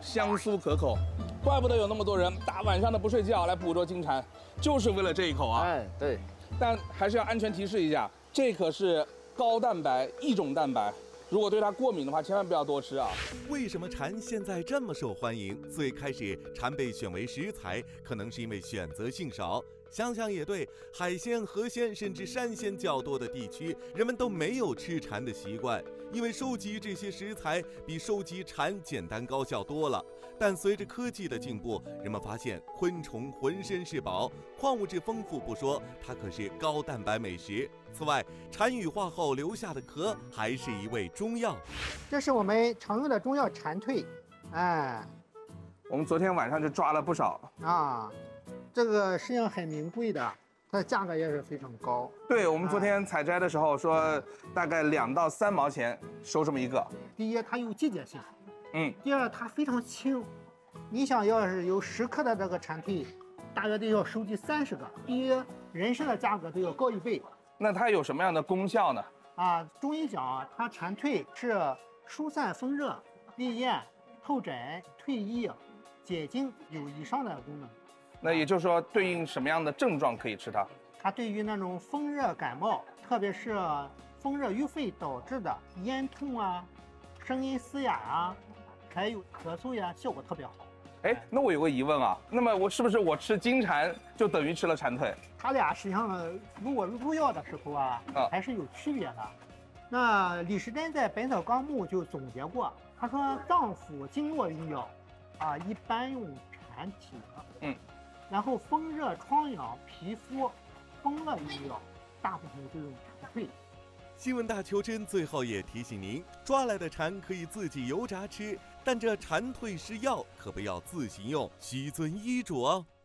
香酥可口，怪不得有那么多人大晚上的不睡觉来捕捉金蝉，就是为了这一口啊！ 哎，对。 但还是要安全提示一下，这可是高蛋白一种蛋白，如果对它过敏的话，千万不要多吃啊！ 为什么蝉现在这么受欢迎？最开始蝉被选为食材，可能是因为选择性少。想想也对，海鲜、河鲜甚至山鲜较多的地区，人们都没有吃蝉的习惯，因为收集这些食材比收集蝉简单高效多了。但随着科技的进步，人们发现昆虫浑身是宝，矿物质丰富不说，它可是高蛋白美食。此外，蝉羽化后留下的壳还是一味中药。 这是我们常用的中药蝉蜕，哎， 我们昨天晚上就抓了不少啊。这个实际上很名贵的，它的价格也是非常高。 对，我们昨天采摘的时候说，大概2到3毛钱收这么一个。 第一，它有季节性；第二，它非常轻。你想要是有10克的这个蝉蜕，大约得要收集30个，比人参的价格都要高1倍。 那它有什么样的功效呢？ 中医讲啊，它蝉蜕是疏散风热、利咽、透疹、退痍、解痉有以上的功能。 那也就是说，对应什么样的症状可以吃它？ 它对于那种风热感冒，特别是风热郁肺导致的咽痛啊、声音嘶哑啊，还有咳嗽呀，效果特别好。 哎，那我有个疑问啊，那么我是不是我吃金蝉就等于吃了蝉蜕？ 它俩实际上如果入药的时候还是有区别的。那李时珍在《本草纲目》就总结过，他说脏腑经络用药一般用蝉体，然后风热疮疡、皮肤风热用药，大部分就用蝉蜕。 新闻大求真最后也提醒您，抓来的蝉可以自己油炸吃，但这蝉蜕是药，可不要自行用，需遵医嘱哦。